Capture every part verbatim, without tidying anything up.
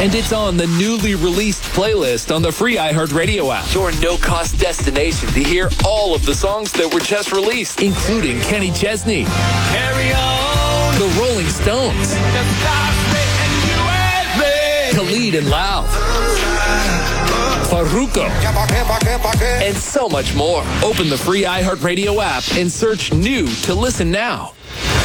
And it's on the newly released playlist on the free iHeartRadio app. Your no-cost destination to hear all of the songs that were just released, including Kenny Chesney, Carry on. The Rolling Stones, Khalid and Lau, Farruko, and so much more. Open the free iHeartRadio app and search new to listen now.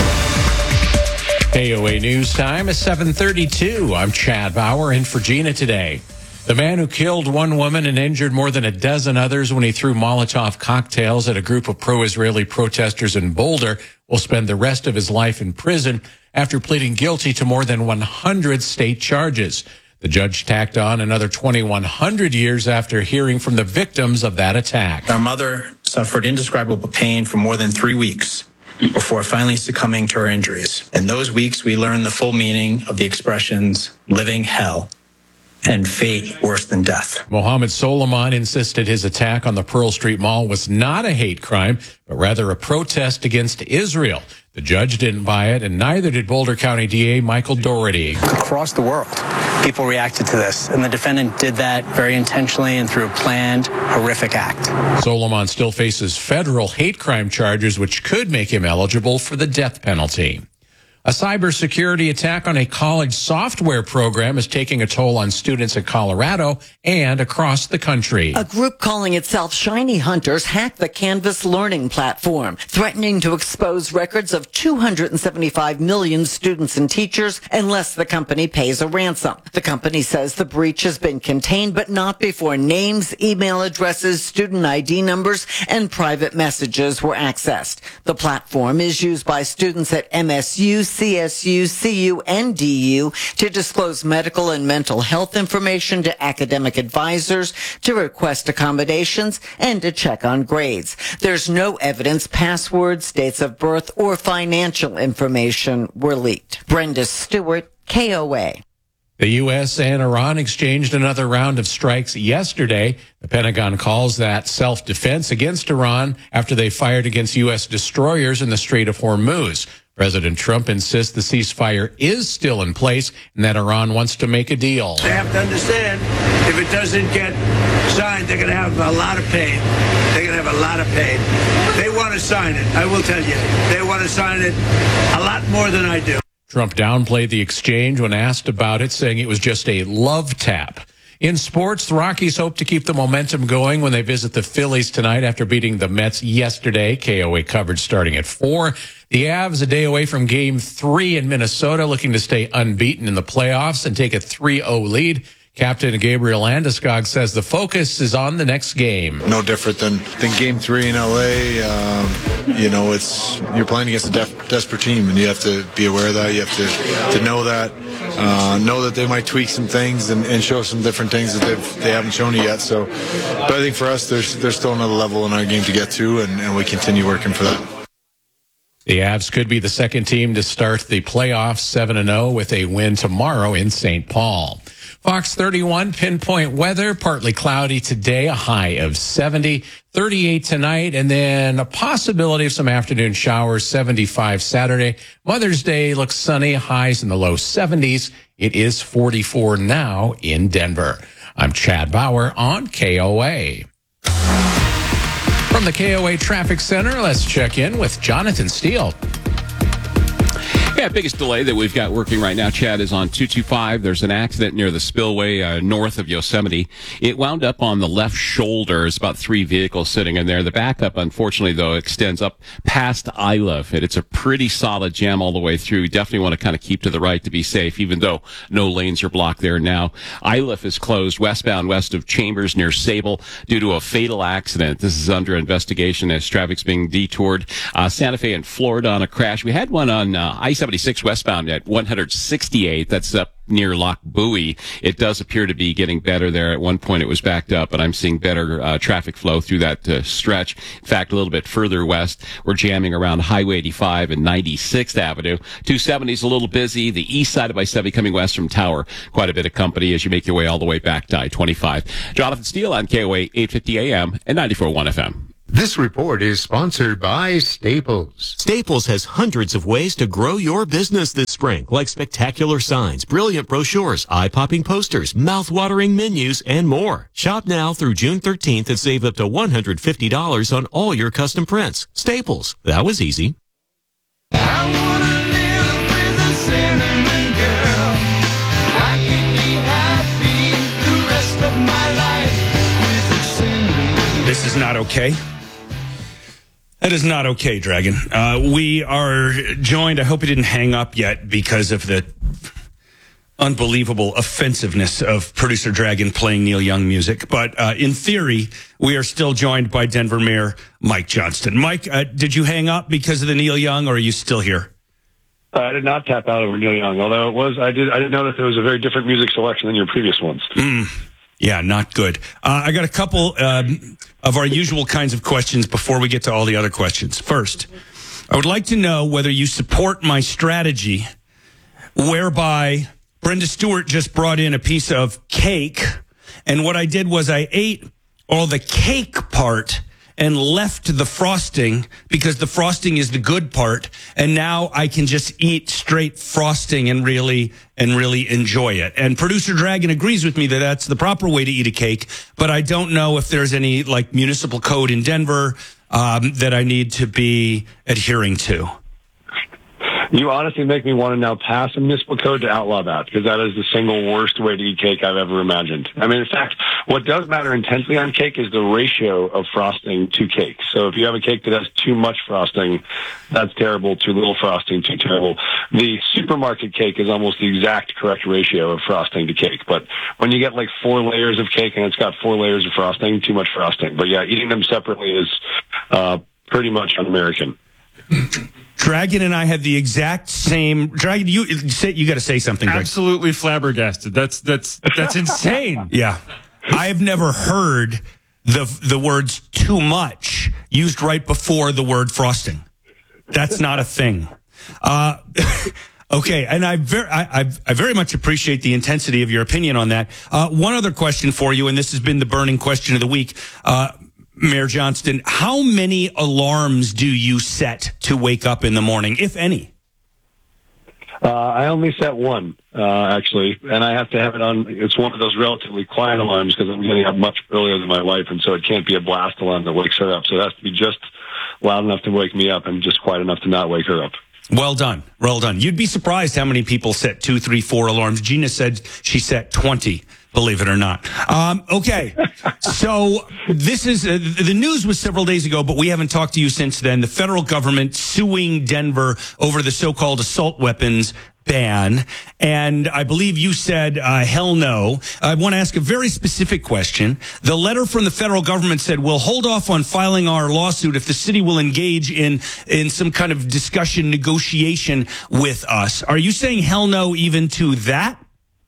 K O A News Time is seven thirty-two. I'm Chad Bauer in for Gina today. The man who killed one woman and injured more than a dozen others when he threw Molotov cocktails at a group of pro-Israeli protesters in Boulder will spend the rest of his life in prison after pleading guilty to more than one hundred state charges. The judge tacked on another twenty-one hundred years after hearing from the victims of that attack. Our mother suffered indescribable pain for more than three weeks before finally succumbing to her injuries. In those weeks, we learned the full meaning of the expressions living hell and fate worse than death. Mohammed Solomon insisted his attack on the Pearl Street Mall was not a hate crime, but rather a protest against Israel. The judge didn't buy it, and neither did Boulder County D A Michael Doherty. Across the world, people reacted to this, and the defendant did that very intentionally and through a planned, horrific act. Solomon still faces federal hate crime charges, which could make him eligible for the death penalty. A cybersecurity attack on a college software program is taking a toll on students in Colorado and across the country. A group calling itself Shiny Hunters hacked the Canvas learning platform, threatening to expose records of two hundred seventy-five million students and teachers unless the company pays a ransom. The company says the breach has been contained, but not before names, email addresses, student I D numbers, and private messages were accessed. The platform is used by students at M S U, C S U, C U, and D U to disclose medical and mental health information to academic advisors, to request accommodations, and to check on grades. There's no evidence passwords, dates of birth, or financial information were leaked. Brenda Stewart, K O A. The U S and Iran exchanged another round of strikes yesterday. The Pentagon calls that self-defense against Iran after they fired against U S destroyers in the Strait of Hormuz. President Trump insists the ceasefire is still in place and that Iran wants to make a deal. They have to understand, if it doesn't get signed, they're going to have a lot of pain. They're going to have a lot of pain. They want to sign it, I will tell you. They want to sign it a lot more than I do. Trump downplayed the exchange when asked about it, saying it was just a love tap. In sports, the Rockies hope to keep the momentum going when they visit the Phillies tonight after beating the Mets yesterday. K O A coverage starting at four. The Avs a day away from game three in Minnesota, looking to stay unbeaten in the playoffs and take a three oh lead. Captain Gabriel Landeskog says the focus is on the next game. No different than, than game three in L A. Um, you know, it's you're playing against a def- desperate team, and you have to be aware of that. You have to, to know that. Uh, know that they might tweak some things and, and show some different things that they've, they haven't shown you yet. So, but I think for us, there's there's still another level in our game to get to, and, and we continue working for that. The Avs could be the second team to start the playoffs seven and oh with a win tomorrow in Saint Paul. Fox thirty-one pinpoint weather, partly cloudy today, a high of seventy, thirty-eight tonight, and then a possibility of some afternoon showers, seventy-five Saturday. Mother's Day looks sunny, highs in the low seventies. It is forty-four now in Denver. I'm Chad Bauer on K O A. From the K O A Traffic Center, let's check in with Jonathan Steele. Yeah, biggest delay that we've got working right now, Chad, is on two two five. There's an accident near the spillway uh, north of Yosemite. It wound up on the left shoulder. There's about three vehicles sitting in there. The backup, unfortunately, though, extends up past Iliff. And it's a pretty solid jam all the way through. You definitely want to kind of keep to the right to be safe, even though no lanes are blocked there now. Iliff is closed westbound west of Chambers near Sable due to a fatal accident. This is under investigation as traffic's being detoured. Uh, Santa Fe and Florida on a crash. We had one on uh, I seventy-six westbound at one sixty-eight. That's up near Lock Buoy. It does appear to be getting better there. At one point it was backed up, but I'm seeing better uh, traffic flow through that uh, stretch. In fact, a little bit further west, we're jamming around Highway eighty-five and ninety-sixth Avenue. two seventy is a little busy. The east side of I seventy coming west from Tower, quite a bit of company as you make your way all the way back to I twenty-five. Jonathan Steele on K O A eight fifty A M and ninety-four point one F M. This report is sponsored by Staples. Staples has hundreds of ways to grow your business this spring, like spectacular signs, brilliant brochures, eye-popping posters, mouth-watering menus, and more. Shop now through June thirteenth and save up to one hundred fifty dollars on all your custom prints. Staples. That was easy. I wanna live with a cinnamon girl. I can be happy the rest of my life with a cinnamon. This is not okay. That is not okay, Dragon. Uh, we are joined. I hope he didn't hang up yet because of the unbelievable offensiveness of producer Dragon playing Neil Young music. But uh, in theory, we are still joined by Denver Mayor Mike Johnston. Mike, uh, did you hang up because of the Neil Young, or are you still here? I did not tap out over Neil Young, although it was. I did. I did notice it was a very different music selection than your previous ones. Mm. Yeah, not good. Uh, I got a couple um, of our usual kinds of questions before we get to all the other questions. First, I would like to know whether you support my strategy whereby Brenda Stewart just brought in a piece of cake, and what I did was I ate all the cake part and left the frosting because the frosting is the good part, and now I can just eat straight frosting and really and really enjoy it. And producer Dragon agrees with me that that's the proper way to eat a cake, but I don't know if there's any like municipal code in Denver um, that I need to be adhering to. You honestly make me want to now pass a municipal code to outlaw that, because that is the single worst way to eat cake I've ever imagined. I mean, in fact, what does matter intensely on cake is the ratio of frosting to cake. So if you have a cake that has too much frosting, that's terrible. Too little frosting, too terrible. The supermarket cake is almost the exact correct ratio of frosting to cake. But when you get like four layers of cake and it's got four layers of frosting, too much frosting. But yeah, eating them separately is uh, pretty much un-American. Dragon and I had the exact same. Dragon, you say you got to say something. Greg. Absolutely flabbergasted. That's that's that's insane. Yeah, I have never heard the the words "too much" used right before the word frosting. That's not a thing. Uh, okay, and I very I, I I very much appreciate the intensity of your opinion on that. Uh, one other question for you, and this has been the burning question of the week. Uh, Mayor Johnston, how many alarms do you set to wake up in the morning, if any? Uh, I only set one, uh, actually, and I have to have it on. It's one of those relatively quiet alarms because I'm getting up much earlier than my wife, and so it can't be a blast alarm that wakes her up. So it has to be just loud enough to wake me up and just quiet enough to not wake her up. Well done. Well done. You'd be surprised how many people set two, three, four alarms. Gina said she set twenty. Believe it or not. Um, okay. So this is uh, the news was several days ago, but we haven't talked to you since then. The federal government suing Denver over the so-called assault weapons ban. And I believe you said, uh, hell no. I want to ask a very specific question. The letter from the federal government said, we'll hold off on filing our lawsuit if the city will engage in, in some kind of discussion, negotiation with us. Are you saying hell no even to that?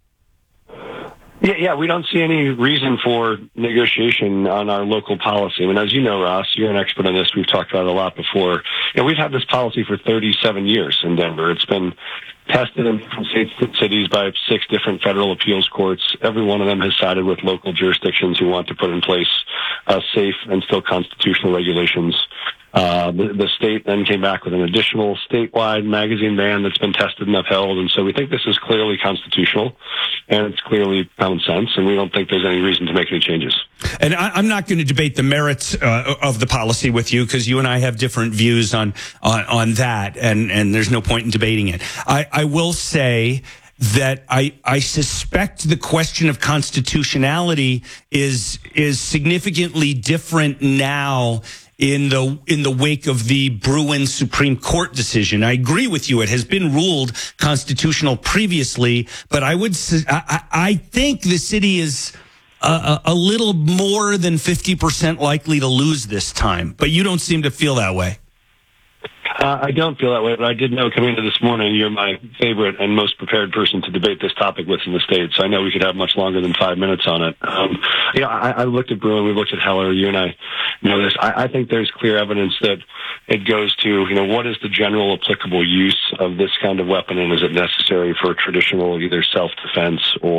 Yeah, yeah, we don't see any reason for negotiation on our local policy. I mean, as you know, Ross, you're an expert on this. We've talked about it a lot before. You know, we've had this policy for thirty-seven years in Denver. It's been tested in different states and cities by six different federal appeals courts. Every one of them has sided with local jurisdictions who want to put in place uh, safe and still constitutional regulations. Uh, the, the state then came back with an additional statewide magazine ban that's been tested and upheld. And so we think this is clearly constitutional and it's clearly common sense. And we don't think there's any reason to make any changes. And I, I'm not going to debate the merits uh, of the policy with you because you and I have different views on, on, on that. And, and there's no point in debating it. I, I will say that I, I suspect the question of constitutionality is, is significantly different now in the in the wake of the Bruin Supreme Court decision. I agree with you. It has been ruled constitutional previously, but I would I, I think the city is a, a little more than fifty percent likely to lose this time. But you don't seem to feel that way. Uh, I don't feel that way, but I did know coming into this morning you're my favorite and most prepared person to debate this topic with in the state, so I know we could have much longer than five minutes on it. Um, you know, I, I looked at Bruin, we looked at Heller, you and I know this. I, I think there's clear evidence that it goes to, you know, what is the general applicable use of this kind of weapon, and is it necessary for traditional either self-defense or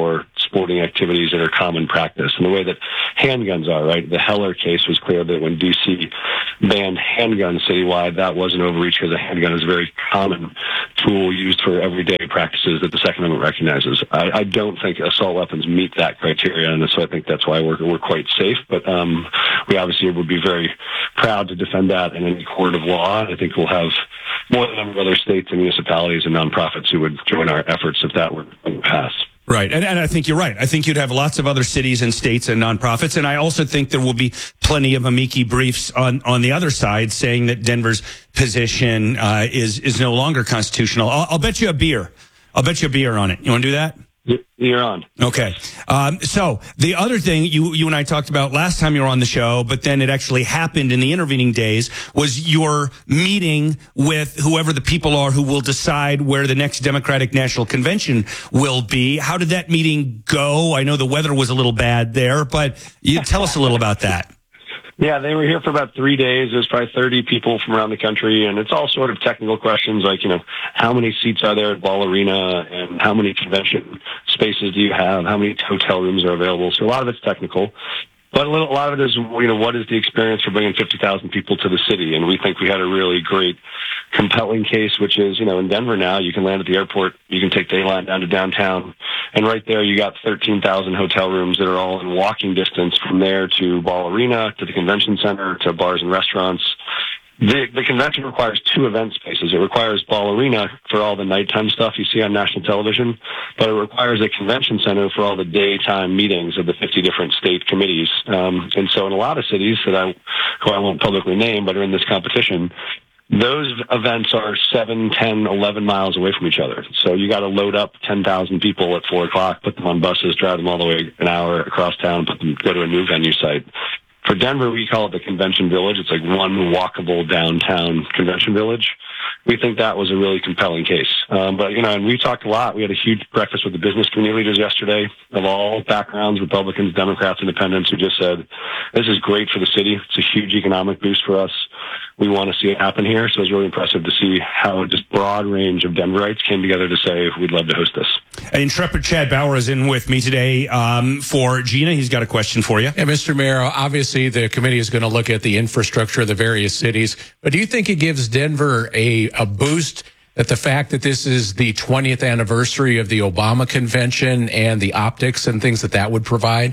sporting activities that are common practice. And the way that handguns are, right? The Heller case was clear that when D C banned handguns citywide, that was an overreach because a handgun is a very common tool used for everyday practices that the Second Amendment recognizes. I, I don't think assault weapons meet that criteria, and so I think that's why we're, we're quite safe. But um, we obviously would be very proud to defend that in any court of law. I think we'll have more than a number of other states and municipalities and nonprofits who would join our efforts if that were to pass. Right. And, and I think you're right. I think you'd have lots of other cities and states and nonprofits. And I also think there will be plenty of amici briefs on, on the other side saying that Denver's position uh, is, is no longer constitutional. I'll, I'll bet you a beer. I'll bet you a beer on it. You want to do that? You're on. Okay. Um, so the other thing you, you and I talked about last time you were on the show, but then it actually happened in the intervening days, was your meeting with whoever the people are who will decide where the next Democratic National Convention will be. How did that meeting go? I know the weather was a little bad there, but you tell us a little about that. Yeah, they were here for about three days. There's probably thirty people from around the country, and it's all sort of technical questions like, you know, how many seats are there at Ball Arena, and how many convention spaces do you have? How many hotel rooms are available? So a lot of it's technical. But a, little, a lot of it is, you know, what is the experience for bringing fifty thousand people to the city? And we think we had a really great, compelling case, which is, you know, in Denver now, you can land at the airport, you can take Dayline down to downtown, and right there you got thirteen thousand hotel rooms that are all in walking distance from there to Ball Arena, to the convention center, to bars and restaurants. The, the convention requires two event spaces. It requires Ball Arena for all the nighttime stuff you see on national television, but it requires a convention center for all the daytime meetings of the fifty different state committees. Um, and so in a lot of cities that I, who I won't publicly name, but are in this competition, those events are seven, ten, eleven miles away from each other. So you got to load up ten thousand people at four o'clock, put them on buses, drive them all the way an hour across town, put them, go to a new venue site. For Denver, we call it the Convention Village. It's like one walkable downtown convention village. We think that was a really compelling case. Um, but, you know, and we talked a lot. We had a huge breakfast with the business community leaders yesterday of all backgrounds, Republicans, Democrats, Independents, who just said, this is great for the city. It's a huge economic boost for us. We want to see it happen here. So it was really impressive to see how just broad range of Denverites came together to say, we'd love to host this. Intrepid Chad Bauer is in with me today um, for Gina. He's got a question for you. Yeah, Mister Mayor, obviously the committee is going to look at the infrastructure of the various cities, but do you think it gives Denver a, a boost that the fact that this is the twentieth anniversary of the Obama convention and the optics and things that that would provide?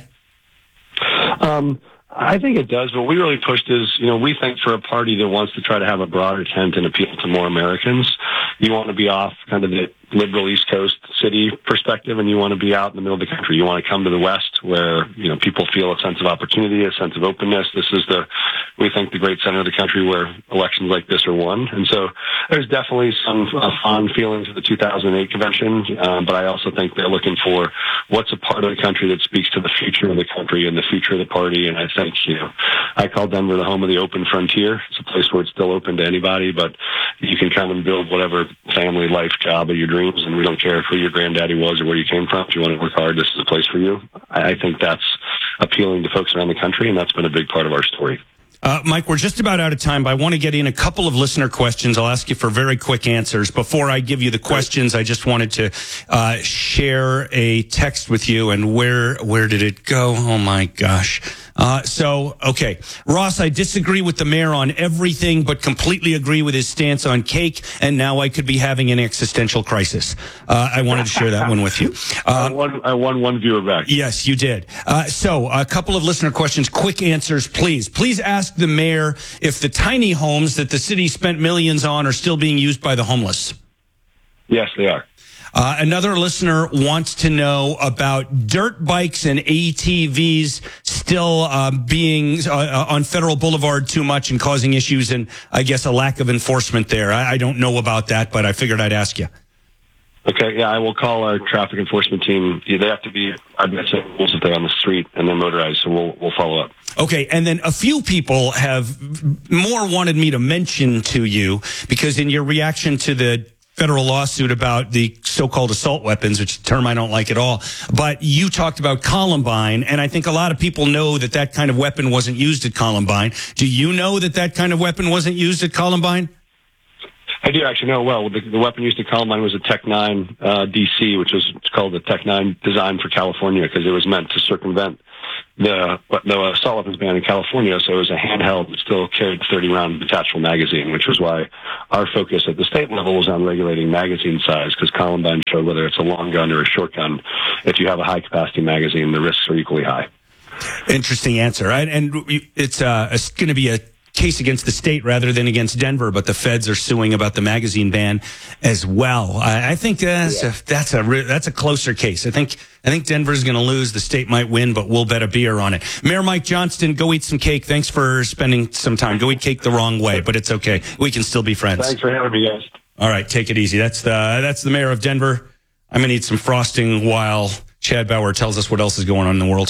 Um, I think it does. What we really pushed is, you know, we think for a party that wants to try to have a broader tent and appeal to more Americans, you want to be off kind of the liberal East Coast city perspective, and you want to be out in the middle of the country. You want to come to the West where, you know, people feel a sense of opportunity, a sense of openness. This is the, we think, the great center of the country where elections like this are won. And so there's definitely some uh, fond feelings of the two thousand eight convention, um, but I also think they're looking for what's a part of the country that speaks to the future of the country and the future of the party. And I think, you know, I call Denver the home of the open frontier. It's a place where it's still open to anybody, but you can come and build whatever family, life, job of your dreams, and we don't care who your granddaddy was or where you came from. If you want to work hard, this is a place for you. I think that's appealing to folks around the country, and that's been a big part of our story. Uh, Mike, we're just about out of time, but I want to get in a couple of listener questions. I'll ask you for very quick answers. Before I give you the questions, I just wanted to uh, share a text with you. And where where did it go? Oh, my gosh. Uh, so, okay. Ross, I disagree with the mayor on everything, but completely agree with his stance on cake. And now I could be having an existential crisis. Uh, I wanted to share that one with you. Uh, I, won, I won one viewer back. Yes, you did. Uh, so a couple of listener questions. Quick answers, please. Please ask the mayor if the tiny homes that the city spent millions on are still being used by the homeless. Yes, they are. Uh, another listener wants to know about dirt bikes and A T Vs still uh, being uh, on Federal Boulevard too much and causing issues and, I guess, a lack of enforcement there. I, I don't know about that, but I figured I'd ask you. Okay, yeah, I will call our traffic enforcement team. They have to be, I've got some rules if they're on the street and they're motorized, so we'll we'll follow up. Okay, and then a few people have more wanted me to mention to you, because in your reaction to the federal lawsuit about the so-called assault weapons, which is a term I don't like at all, but you talked about Columbine, and I think a lot of people know that that kind of weapon wasn't used at Columbine. Do you know that that kind of weapon wasn't used at Columbine? I do actually know well. The, the weapon used in Columbine was a Tech nine uh, D C, which was it's called the Tech nine designed for California because it was meant to circumvent the the assault weapons ban in California. So it was a handheld that still carried thirty round detachable magazine, which was why our focus at the state level was on regulating magazine size because Columbine showed whether it's a long gun or a short gun, if you have a high capacity magazine, the risks are equally high. Interesting answer. Right? And it's, uh, it's going to be a case against the state rather than against Denver, but the feds are suing about the magazine ban as well. I, I think that's a, that's a that's a closer case. I think I think Denver's going to lose. The state might win, but we'll bet a beer on it. Mayor Mike Johnston, go eat some cake. Thanks for spending some time. Go eat cake the wrong way, but it's okay. We can still be friends. Thanks for having me, guys. All right, take it easy. That's the that's the mayor of Denver. I'm going to eat some frosting while Chad Bauer tells us what else is going on in the world.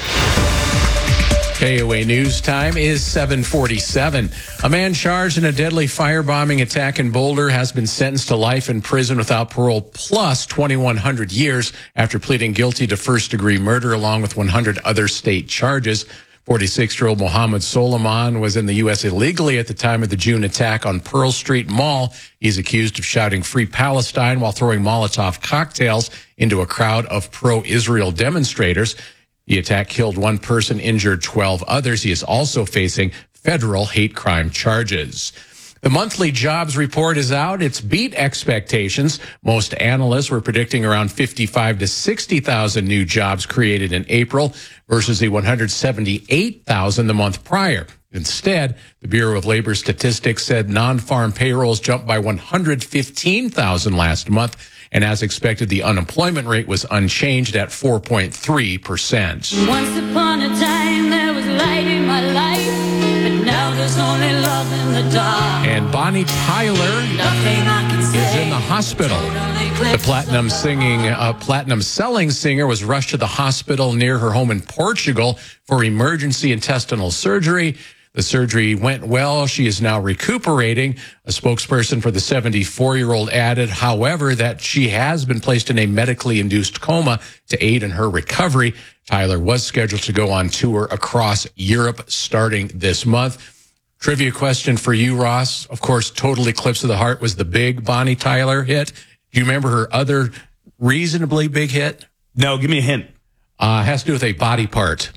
K O A News time is seven forty-seven. A man charged in a deadly firebombing attack in Boulder has been sentenced to life in prison without parole plus twenty-one hundred years after pleading guilty to first-degree murder along with one hundred other state charges. forty-six-year-old Mohammed Soliman was in the U S illegally at the time of the June attack on Pearl Street Mall. He's accused of shouting Free Palestine while throwing Molotov cocktails into a crowd of pro-Israel demonstrators. The attack killed one person, injured twelve others. He is also facing federal hate crime charges. The monthly jobs report is out. It's beat expectations. Most analysts were predicting around fifty-five to sixty thousand new jobs created in April versus the one hundred seventy-eight thousand the month prior. Instead, the Bureau of Labor Statistics said non-farm payrolls jumped by one hundred fifteen thousand last month. And as expected, the unemployment rate was unchanged at four point three percent. Once upon a time, there was light in my life, but now there's only love in the dark. And Bonnie Tyler Nothing I can say is in the hospital. The platinum singing, uh, platinum selling singer was rushed to the hospital near her home in Portugal for emergency intestinal surgery. The surgery went well. She is now recuperating. A spokesperson for the seventy-four-year-old added, however, that she has been placed in a medically induced coma to aid in her recovery. Tyler was scheduled to go on tour across Europe starting this month. Trivia question for you, Ross. Of course, Total Eclipse of the Heart was the big Bonnie Tyler hit. Do you remember her other reasonably big hit? No, give me a hint. Uh, has to do with a body part.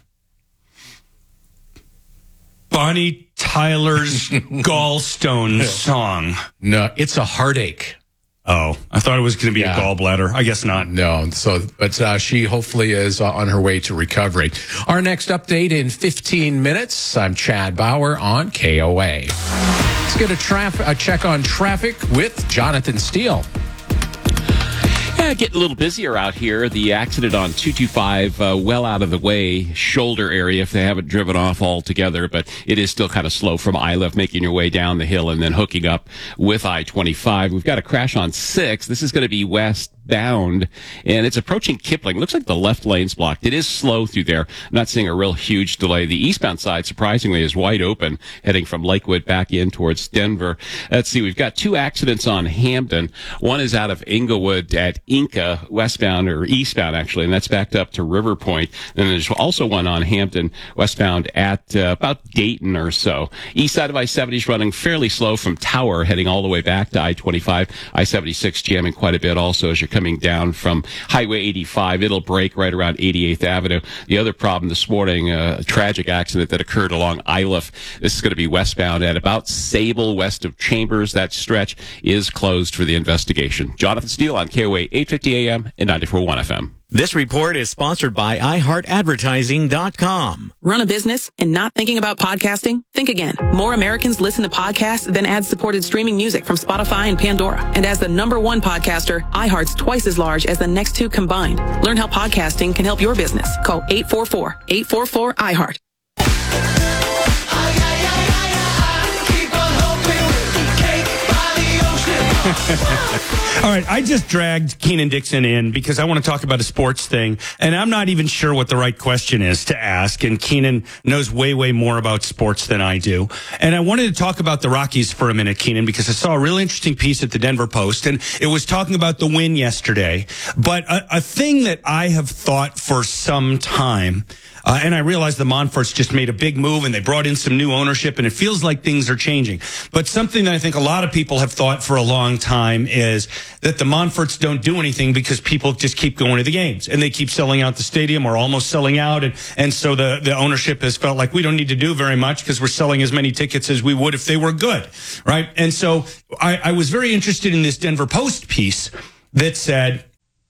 Bonnie Tyler's gallstone song. No, it's a heartache. Oh, I thought it was going to be yeah. a gallbladder. I guess not. No. So, but uh, she hopefully is uh, on her way to recovery. Our next update in fifteen minutes. I'm Chad Bauer on K O A. Let's get a, traf- a check on traffic with Jonathan Steele. Yeah, getting a little busier out here. The accident on two twenty-five, uh, well out of the way, shoulder area if they haven't driven off altogether, but it is still kind of slow from I L F, making your way down the hill and then hooking up with I twenty-five. We've got a crash on six. This is going to be westbound, and it's approaching Kipling. Looks like the left lane's blocked. It is slow through there. I'm not seeing a real huge delay. The eastbound side, surprisingly, is wide open, heading from Lakewood back in towards Denver. Let's see, we've got two accidents on Hamden. One is out of Inglewood at Inca, westbound, or eastbound, actually, and that's backed up to River Point. Then there's also one on Hampton, westbound at uh, about Dayton or so. East side of I seventy is running fairly slow from Tower, heading all the way back to I twenty-five. I seventy-six jamming quite a bit also as you're coming down from Highway eighty-five. It'll break right around eighty-eighth Avenue. The other problem this morning, uh, a tragic accident that occurred along I L F. This is going to be westbound at about Sable, west of Chambers. That stretch is closed for the investigation. Jonathan Steele on K O A eight fifty A M and ninety-four point one F M. This report is sponsored by i heart advertising dot com. Run a business and not thinking about podcasting? Think again. More Americans listen to podcasts than ad-supported streaming music from Spotify and Pandora. And as the number one podcaster, iHeart's twice as large as the next two combined. Learn how podcasting can help your business. Call eight four four, eight four four, I heart. All right, I just dragged Keenan Dixon in because I want to talk about a sports thing, and I'm not even sure what the right question is to ask, and Keenan knows way, way more about sports than I do. And I wanted to talk about the Rockies for a minute, Keenan, because I saw a real interesting piece at the Denver Post, and it was talking about the win yesterday. But a, a thing that I have thought for some time Uh, and I realize the Monforts just made a big move and they brought in some new ownership and it feels like things are changing. But something that I think a lot of people have thought for a long time is that the Monforts don't do anything because people just keep going to the games and they keep selling out the stadium or almost selling out. And, and so the, the ownership has felt like we don't need to do very much because we're selling as many tickets as we would if they were good. Right. And so I, I was very interested in this Denver Post piece that said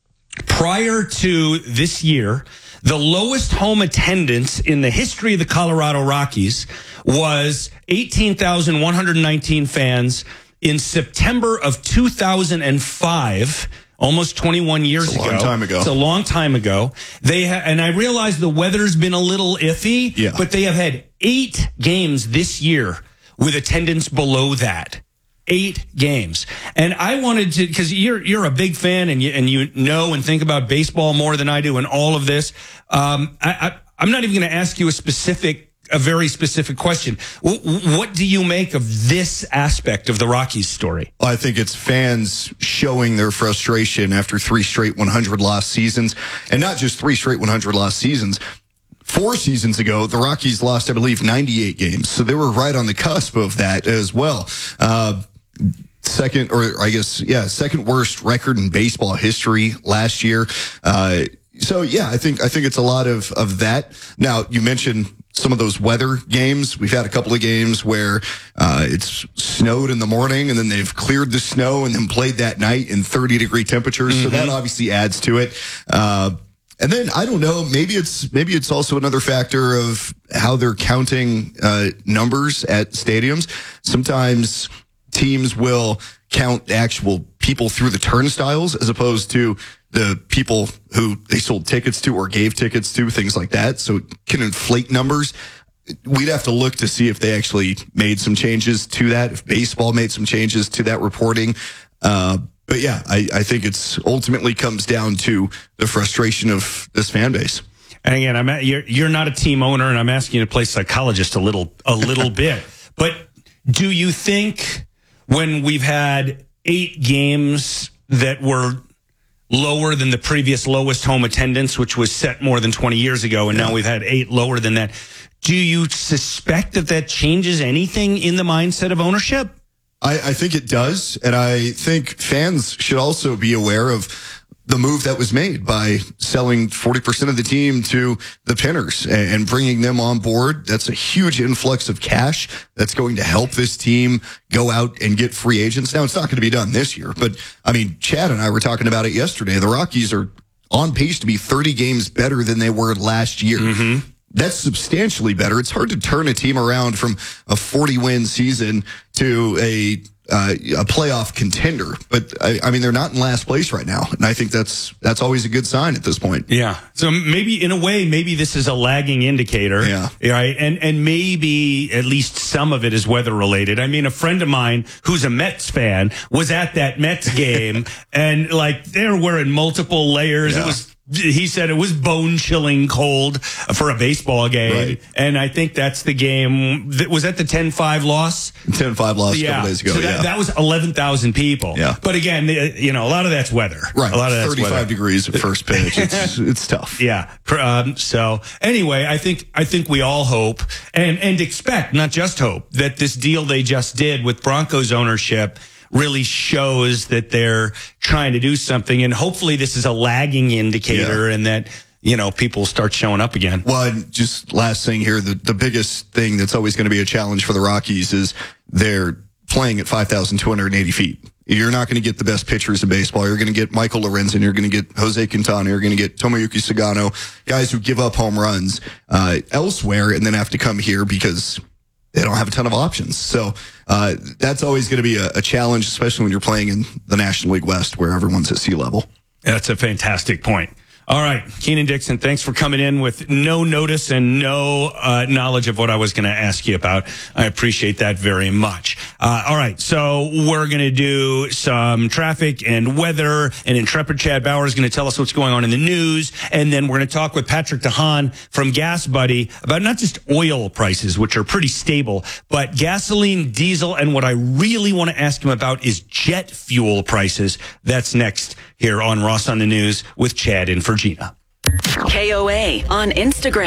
prior to this year, the lowest home attendance in the history of the Colorado Rockies was eighteen thousand one hundred nineteen fans in September of two thousand five, almost twenty-one years ago. It's a long time ago. It's a long time ago. They ha- and I realize the weather's been a little iffy, Yeah. but they have had eight games this year with attendance below that. Eight games. And I wanted to, because you're you're a big fan and you and you know and think about baseball more than I do and all of this. Um, I, I, I'm not even going to ask you a specific, a very specific question. W- what do you make of this aspect of the Rockies story? I think it's fans showing their frustration after three straight one hundred loss seasons, and not just three straight one hundred loss seasons. Four seasons ago, the Rockies lost, I believe, ninety-eight games. So they were right on the cusp of that as well. Uh, second, or I guess, yeah, second worst record in baseball history last year. Uh, so yeah, I think, I think it's a lot of, of that. Now, you mentioned some of those weather games. We've had a couple of games where, uh, it's snowed in the morning and then they've cleared the snow and then played that night in thirty degree temperatures. Mm-hmm. So that obviously adds to it. Uh, And then I don't know, maybe it's maybe it's also another factor of how they're counting uh, numbers at stadiums. Sometimes teams will count actual people through the turnstiles as opposed to the people who they sold tickets to or gave tickets to, things like that. So it can inflate numbers. We'd have to look to see if they actually made some changes to that, if baseball made some changes to that reporting. Uh, But yeah, I, I think it's ultimately comes down to the frustration of this fan base. And again, I'm at, you're you're not a team owner, and I'm asking you to play psychologist a little a little bit. But do you think when we've had eight games that were lower than the previous lowest home attendance, which was set more than twenty years ago, and yeah. now we've had eight lower than that, do you suspect that that changes anything in the mindset of ownership? I, I think it does, and I think fans should also be aware of the move that was made by selling forty percent of the team to the Pinners and, and bringing them on board. That's a huge influx of cash that's going to help this team go out and get free agents. Now, it's not going to be done this year, but, I mean, Chad and I were talking about it yesterday. The Rockies are on pace to be thirty games better than they were last year. Mm-hmm. That's substantially better. It's hard to turn a team around from a forty-win season to a uh, a playoff contender. But, I, I mean, they're not in last place right now. And I think that's that's always a good sign at this point. Yeah. So maybe, in a way, maybe this is a lagging indicator. Yeah. Right? And, and maybe at least some of it is weather-related. I mean, a friend of mine who's a Mets fan was at that Mets game, and, like, they're wearing multiple layers. Yeah. It was... He said it was bone-chilling cold for a baseball game, right. And I think that's the game. That, was that the ten five loss? ten five loss yeah. a couple days ago, so that, yeah. that was eleven thousand people. Yeah. But again, you know, a lot of that's weather. Right, a lot of that's thirty-five weather. degrees at first pitch. It's, it's tough. Yeah. Um, so anyway, I think I think we all hope and, and expect, not just hope, that this deal they just did with Broncos ownership really shows that they're trying to do something, and hopefully this is a lagging indicator, yeah. and that, you know, people start showing up again. Well, and just last thing here, the, the biggest thing that's always going to be a challenge for the Rockies is they're playing at five thousand two hundred eighty feet. You're not going to get the best pitchers in baseball. You're going to get Michael Lorenzen. You're going to get Jose Quintana. You're going to get Tomoyuki Sagano, guys who give up home runs uh, elsewhere and then have to come here because they don't have a ton of options. So uh, that's always going to be a, a challenge, especially when you're playing in the National League West where everyone's at sea level. That's a fantastic point. All right, Keenan Dixon, thanks for coming in with no notice and no uh, knowledge of what I was going to ask you about. I appreciate that very much. Uh, all right, so we're going to do some traffic and weather, and Intrepid Chad Bauer is going to tell us what's going on in the news, and then we're going to talk with Patrick DeHaan from Gas Buddy about not just oil prices, which are pretty stable, but gasoline, diesel, and what I really want to ask him about is jet fuel prices. That's next here on Ross on the News with Chad and Virginia. K O A on Instagram.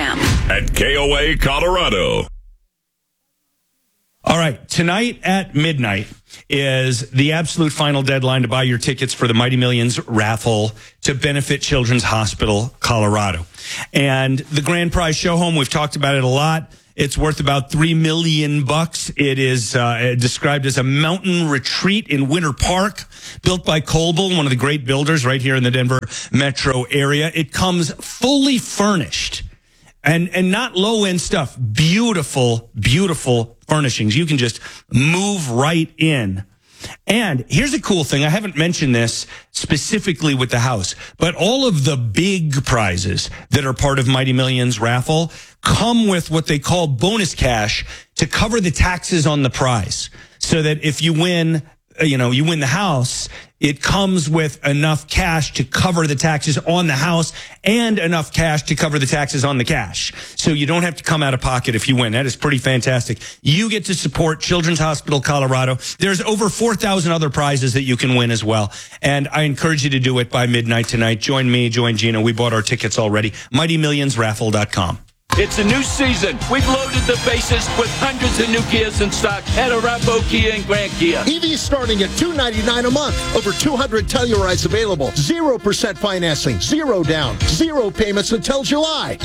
at K O A Colorado. All right, tonight at midnight is the absolute final deadline to buy your tickets for the Mighty Millions raffle to benefit Children's Hospital Colorado. And the grand prize show home, we've talked about it a lot. It's worth about three million bucks. It is uh, described as a mountain retreat in Winter Park, built by Colble, one of the great builders right here in the Denver metro area. It comes fully furnished. And and not low-end stuff. Beautiful, beautiful furnishings. You can just move right in. And here's a cool thing. I haven't mentioned this specifically with the house, but all of the big prizes that are part of Mighty Millions raffle come with what they call bonus cash to cover the taxes on the prize. So that if you win, you know, you win the house, it comes with enough cash to cover the taxes on the house and enough cash to cover the taxes on the cash. So you don't have to come out of pocket if you win. That is pretty fantastic. You get to support Children's Hospital Colorado. There's over four thousand other prizes that you can win as well. And I encourage you to do it by midnight tonight. Join me, join Gina. We bought our tickets already. mighty millions raffle dot com. It's a new season. We've loaded the bases with hundreds of new Kias in stock at Arapahoe Kia and Grand Kia. E Vs starting at two hundred ninety-nine dollars a month. Over two hundred Tellurides available. zero percent financing. Zero down. Zero payments until July.